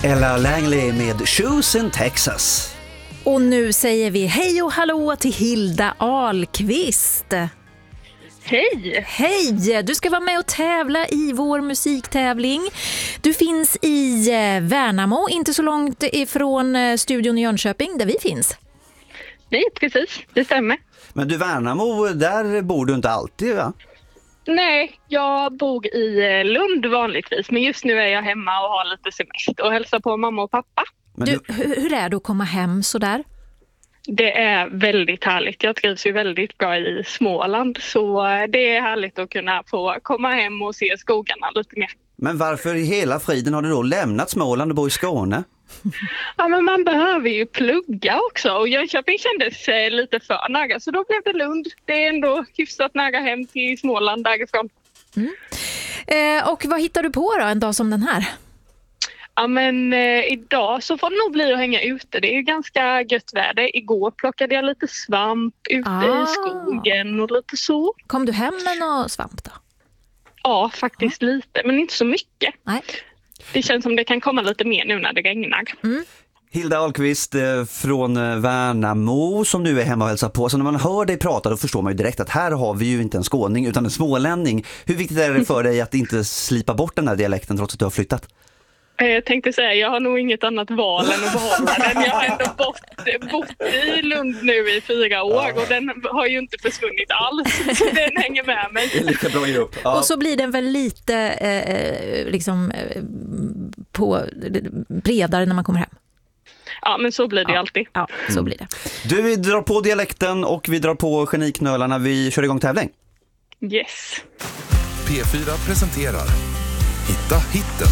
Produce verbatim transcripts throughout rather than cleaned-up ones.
Ella Langley med Shoes in Texas. Och nu säger vi hej och hallå till Hilda Ahlqvist. Hej! Hej! Du ska vara med och tävla i vår musiktävling. Du finns i Värnamo, inte så långt ifrån studion i Jönköping där vi finns. Nej, precis. Det stämmer. Men du, Värnamo, där bor du inte alltid, va? Nej, jag bor i Lund vanligtvis. Men just nu är jag hemma och har lite semester och hälsar på mamma och pappa. Men Du, du... hur är det att komma hem så där? Det är väldigt härligt. Jag trivs ju väldigt bra i Småland. Så det är härligt att kunna få komma hem och se skogarna lite mer. Men varför i hela friden har du då lämnat Småland och bor i Skåne? Ja, men man behöver ju plugga också. Och Jönköping kändes eh, lite för nära. Så då blev det Lund. Det är ändå hyfsat nära hem till Småland därifrån. Mm. Eh, och vad hittar du på då en dag som den här? Ja, men eh, idag så får det nog bli att hänga ute. Det är ju ganska gött väder. Igår plockade jag lite svamp ute Ah. i skogen och lite så. Kom du hem med någon svamp då? Ja, faktiskt lite. Men inte så mycket. Nej. Det känns som det kan komma lite mer nu när det regnar. Mm. Hilda Ahlqvist eh, från eh, Värnamo som nu är hemma och hälsar på. Så när man hör dig prata då förstår man ju direkt att här har vi ju inte en skåning utan en smålänning. Hur viktigt är det för dig att inte slipa bort den här dialekten trots att du har flyttat? Jag tänkte säga, jag har nog inget annat val än att behålla den. Jag har ändå bott, bott i Lund nu i fyra år och den har ju inte försvunnit alls. Så den hänger med mig. Det är lika bra upp. Ja. Och så blir den väl lite eh, liksom eh, på, bredare när man kommer hem. Ja, men så blir det Ja. alltid. Ja, så blir det. Du, vi drar på dialekten och vi drar på geniknölarna. Vi kör igång tävling. Yes. P fyra presenterar Hitta hitten.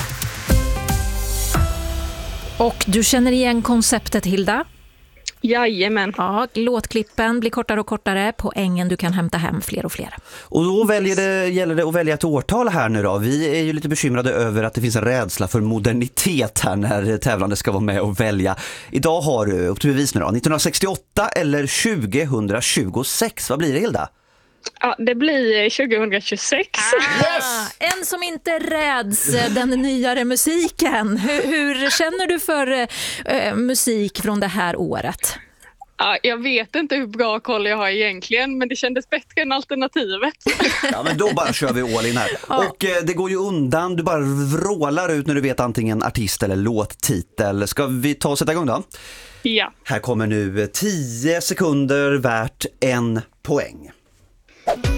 Och du känner igen konceptet, Hilda? Jajamän. Ja, låtklippen blir kortare och kortare. Poängen du kan hämta hem fler och fler. Och då väljer det, gäller det att välja ett årtal här nu då. Vi är ju lite bekymrade över att det finns en rädsla för modernitet här när tävlande ska vara med och välja. Idag har du upp till bevis nu då. nittonhundratjugoåtta eller tjugohundratjugosex. Vad blir det, Hilda? Ja, det blir tjugohundratjugosex. Ah, en som inte räds den nyare musiken. Hur, hur känner du för eh, musik från det här året? Ja, jag vet inte hur bra koll jag har egentligen, men det kändes bättre än alternativet. Ja, men då bara kör vi all in här. Och eh, det går ju undan, du bara vrålar ut när du vet antingen artist eller låttitel. Ska vi ta och sätta igång då? Ja. Här kommer nu tio sekunder värt en poäng.